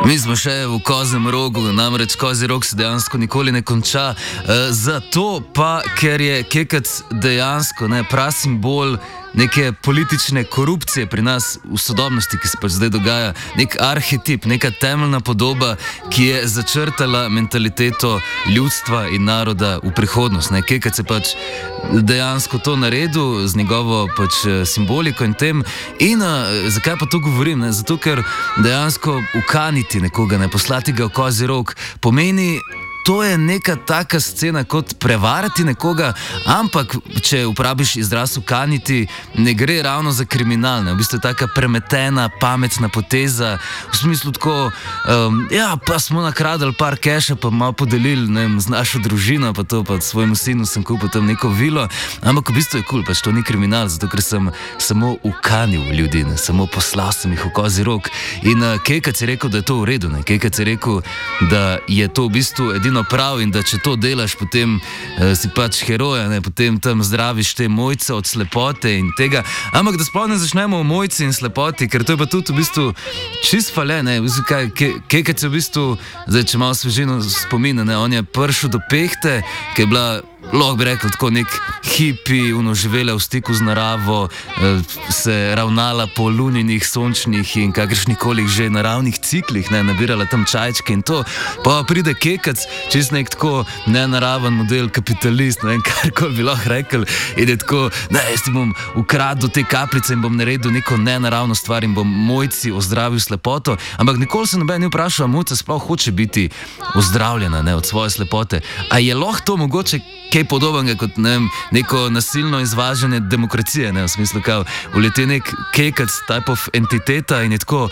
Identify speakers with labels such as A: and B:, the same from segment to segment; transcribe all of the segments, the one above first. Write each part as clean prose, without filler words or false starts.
A: Mi smo še v Kozjem rogu, namreč Kozji rog se dejansko nikoli ne konča. Zato pa, ker je kekac dejansko prasimbol neke politične korupcije pri nas v sodobnosti, ki se pač zdaj dogaja, nek arhetip, neka temeljna podoba, ki je začrtala mentaliteto ljudstva in naroda v prihodnost. Kekac je pač dejansko to naredil z njegovo pač simboliko in tem. In zakaj pa to govorim? Zato, ker dejansko ukaniti nekoga, poslati ga v Kozji rog, pomeni, to je neka taka scena kot prevarati nekoga, ampak če uporabiš izraz ukaniti, ne gre ravno za kriminal, v bistvu je taka premetena, pametna poteza, v smislu tako, pa smo nakradali par keša, pa malo podelili, z našo družino, pa to, pa svojemu sinu sem kupil tam neko vilo, ampak v bistvu je cool, pač to ni kriminal, zato ker sem samo ukanil ljudi, samo poslal sem jih v Kozji rog. In Kekac je rekel, da je to v redu, Kekac je rekel, da je to v bistvu edino prav in da če to delaš, potem si pač heroja, potem tam zdraviš te mojce od slepote in tega. Ampak da sploh ne začnemo o mojci in slepoti, ker to je pa tudi v bistvu čist fale, Kekac je v bistvu, zdaj če malo svežino spomina, on je prišel do Pehte, ki je bila, lahko bi rekel, tako nek hipi, živela v stiku z naravo, se ravnala po luninih, sončnih in kakršnikoli že naravnih ciklih, nabirala tam čajčke in to. Pa pride Kekac, čist nek tako nenaraven model kapitalist, karkoli bi lahko rekel, in je tako, jaz ti bom ukradil te kapljice in bom naredil neko nenaravno stvar in bom mojci ozdravil slepoto, ampak nikoli se noben ni vprašal, a mojca sploh hoče biti ozdravljena od svoje slepote. A je lahko to mogoče kaj podobnega kot neko nasilno izvažanje demokracije, v smislu, kao uleti nek Kekac, type of entiteta in je tako,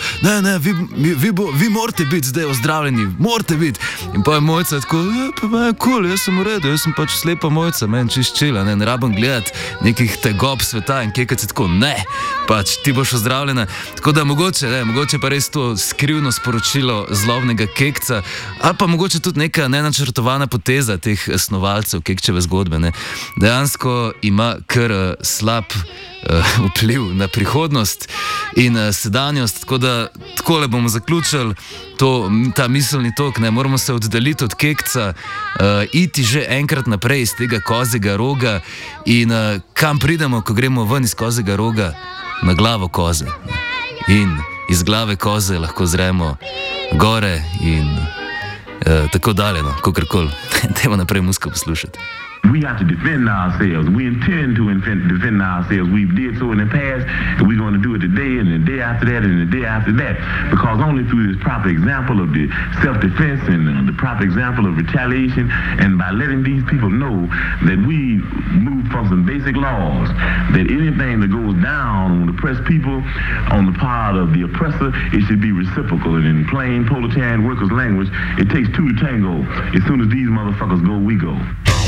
A: vi morate biti zdaj ozdravljeni, morate biti. In pa je mojca tako, pa je cool, jaz sem v redu, jaz sem pač slepa mojca, meni čist čila, ne rabim gledati nekih tegob sveta in Kekac je tako, pač ti boš ozdravljena. Tako da mogoče pa res to skrivno sporočilo zlobnega Kekca, ali pa mogoče tudi neka nenačrtovana poteza teh snovalcev Kekčeve zgodbe. Dejansko ima kar slab vpliv na prihodnost in sedanjost, tako da takole bomo zaključili ta miselni tok, moramo se oddaljiti od Kekca, iti že enkrat naprej iz tega Kozjega roga in kam pridemo, ko gremo ven iz Kozjega roga? Na glavo koze. In iz glave koze lahko zremo gore in tako dalje, kakorkoli. Dajmo naprej muziko poslušati.
B: We have to defend ourselves. We intend to defend ourselves. We did so in the past, and we're going to do it today, and the day after that, and the day after that. Because only through this proper example of the self-defense and the proper example of retaliation, and by letting these people know that we move from some basic laws, that anything that goes down on the oppressed people, on the part of the oppressor, it should be reciprocal. And in plain proletarian workers' language, it takes two to tango. As soon as these motherfuckers go, we go.